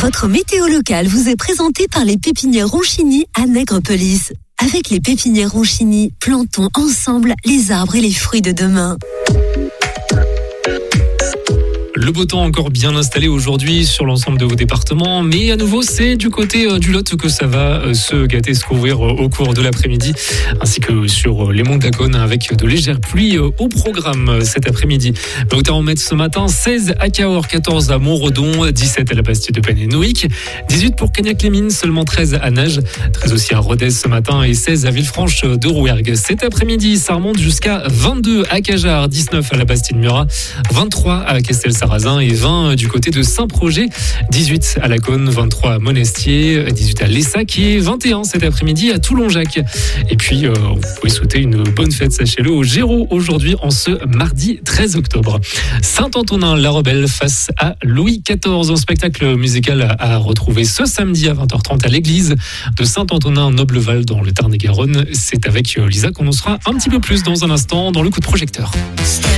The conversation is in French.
Votre météo locale vous est présentée par les pépinières Ronchini à Nègrepelisse. Avec les pépinières Ronchini, plantons ensemble les arbres et les fruits de demain. Le beau temps encore bien installé aujourd'hui sur l'ensemble de vos départements, mais à nouveau c'est du côté du Lot que ça va se gâter, se couvrir au cours de l'après-midi, ainsi que sur les monts d'Acône avec de légères pluies au programme cet après-midi. Le thermomètre ce matin, 16 à Cahors, 14 à Montredon, 17 à la Bastide de Penn-et-Noïc, 18 pour Cagnac-les-Mines, seulement 13 à Nages, 13 aussi à Rodez ce matin et 16 à Villefranche de Rouergue. Cet après-midi, ça remonte jusqu'à 22 à Cajarc, 19 à la Bastide-Murat, 23 à Castel-Sarrazin et 20 du côté de Saint-Projet, 18 à Lacône, 23 à Monestier, 18 à Lessac et 21 cet après-midi à Toulon-Jacques. Et puis, vous pouvez souhaiter une bonne fête, sachez-le, au Géraud aujourd'hui en ce mardi 13 octobre. Saint-Antonin-la-Rebelle face à Louis XIV, un spectacle musical à retrouver ce samedi à 20h30 à l'église de Saint-Antonin-Nobleval dans le Tarn-et-Garonne. C'est avec Lisa qu'on en saura un petit peu plus dans un instant dans le coup de projecteur.